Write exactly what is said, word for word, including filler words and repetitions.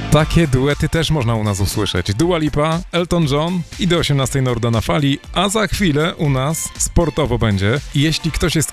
Takie duety też można u nas usłyszeć. Dua Lipa, Elton John i do osiemnastej Norda na fali, a za chwilę u nas sportowo będzie. I jeśli ktoś jest